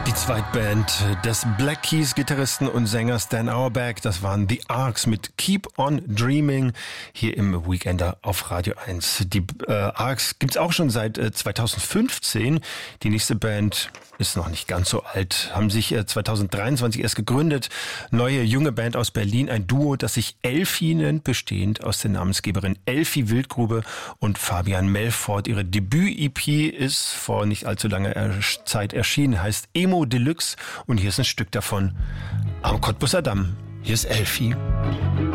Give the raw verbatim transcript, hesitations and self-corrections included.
Die Zweitband des Black Keys Gitarristen und Sängers Dan Auerbach, das waren The Arcs mit Keep on Dreaming hier im Weekender auf Radio eins. Die äh, Arcs gibt's auch schon seit äh, zweitausendfünfzehn. Die nächste Band ist noch nicht ganz so alt, haben sich äh, zweitausenddreiundzwanzig erst gegründet. Neue, junge Band aus Berlin, ein Duo, das sich Elfi nennt, bestehend aus der Namensgeberin Elfi Wildgrube und Fabian Melfort. Ihre Debüt-E P ist vor nicht allzu langer Zeit erschienen, heißt Emo Deluxe und hier ist ein Stück davon am Cottbusser Damm. Hier ist Elfi.